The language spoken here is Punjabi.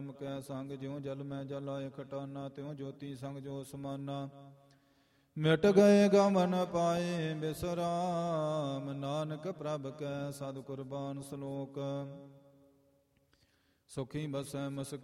ਬ੍ਰਹਮ ਕੈ ਸੰਗ, ਜਿਉ ਜਲ ਮੈਂ ਜਲ ਆਏ ਖਟਾਨਾ, ਤਿਉ ਜੋਤੀ ਸੰਗ ਜੋ ਸਮਾਨਾ। ਮਿਟ ਗਏ ਗਮਨ ਪਾਏ ਬਿਸਰਾਮ, ਨਾਨਕ ਪ੍ਰਭ ਕੈ ਸਦ ਕੁਰਬਾਨ ਸਲੋਕ। ਸੁਖੀ ਬਸੈ ਮਸਕੈ